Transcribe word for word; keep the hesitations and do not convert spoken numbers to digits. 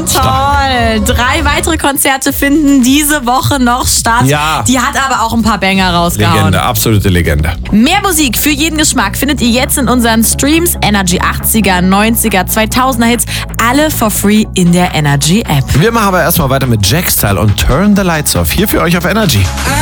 Toll. Drei weitere Konzerte finden diese Woche noch statt. Ja. Die hat aber auch ein paar Banger rausgehauen. Legende, absolute Legende. Mehr Musik für jeden Geschmack findet ihr jetzt in unseren Streams. Energy achtziger, neunziger, zweitausender Hits. Alle for free in der Energy App. Wir machen aber erstmal weiter mit Jack Style und Turn the Lights Off. Hier für euch auf Energy.